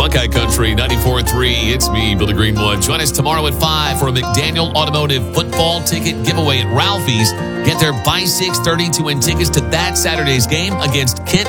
Buckeye Country 94.3. It's me, Billy Greenwood. Join us tomorrow at 5 for a McDaniel Automotive football ticket giveaway at Ralphie's. Get there by 6:30 to win tickets to that Saturday's game against Kent